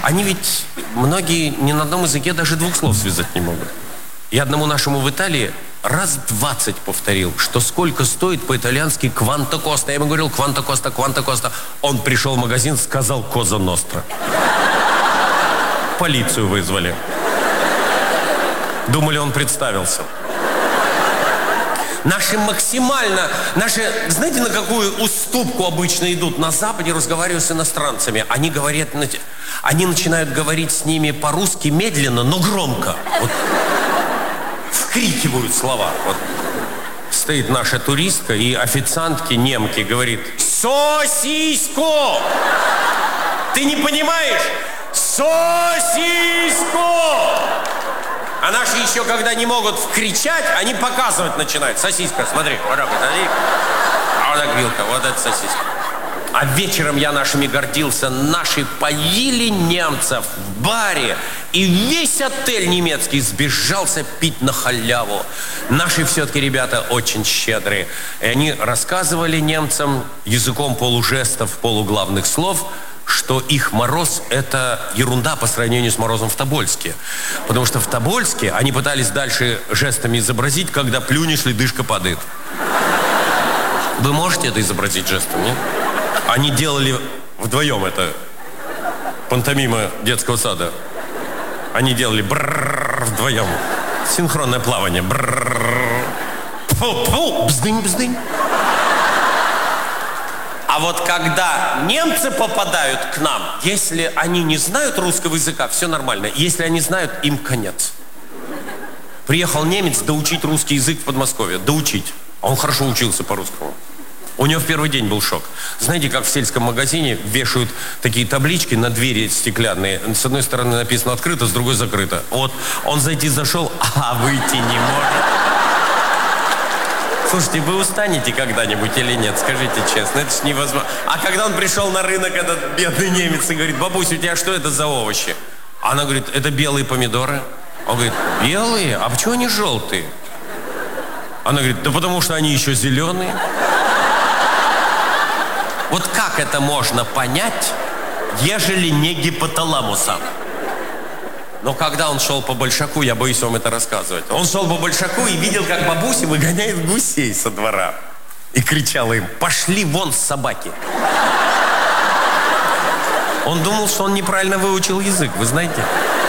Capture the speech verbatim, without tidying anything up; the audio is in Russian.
Они ведь, многие ни на одном языке даже двух слов связать не могут. Я одному нашему в Италии раз двадцать повторил, что сколько стоит по-итальянски «кванто коста». Я ему говорил «кванто коста, кванто коста». Он пришел в магазин, сказал «коза ностра». Полицию вызвали. Думали, он представился. Наши максимально, наши, знаете, на какую уступку обычно идут на Западе, разговаривая с иностранцами? Они говорят, они начинают говорить с ними по-русски медленно, но громко. Вот. Вкрикивают слова. Вот. Стоит наша туристка, и официантки, немки, говорит: «Сосиску! Ты не понимаешь? Сосиску!» А наши еще, когда не могут вкричать, они показывать начинают. Сосиска, смотри, вот так вот, а вот так вилка, вот это сосиска. А вечером я нашими гордился. Наши поили немцев в баре, и весь отель немецкий сбежался пить на халяву. Наши все-таки ребята очень щедрые. И они рассказывали немцам языком полужестов, полуглавных слов, что их мороз – это ерунда по сравнению с морозом в Тобольске. Потому что в Тобольске они пытались дальше жестами изобразить, когда плюнешь, ледышка падает. Вы можете это изобразить жестом, нет? Они делали вдвоем это. Пантомима детского сада. Они делали брррррр вдвоем. Синхронное плавание. Брррррр. Фу-фу, бздынь-бздынь. А вот когда немцы попадают к нам, если они не знают русского языка, все нормально. Если они знают, им конец. Приехал немец доучить русский язык в Подмосковье. Доучить. А он хорошо учился по-русскому. У него в первый день был шок. Знаете, как в сельском магазине вешают такие таблички на двери стеклянные. С одной стороны написано «открыто», с другой «закрыто». Вот он зайти зашел, а выйти не может. Слушайте, вы устанете когда-нибудь или нет? Скажите честно, это ж невозможно. А когда он пришел на рынок, этот бедный немец, и говорит: «Бабусь, у тебя что это за овощи?» Она говорит: «Это белые помидоры». Он говорит: «Белые? А почему они желтые?» Она говорит: «Да потому что они еще зеленые». Вот как это можно понять, ежели не гипоталамусом? Но когда он шел по Большаку, я боюсь вам это рассказывать. Он шел по Большаку и видел, как бабуся выгоняет гусей со двора. И кричала им: «Пошли вон, собаки!» Он думал, что он неправильно выучил язык, вы знаете?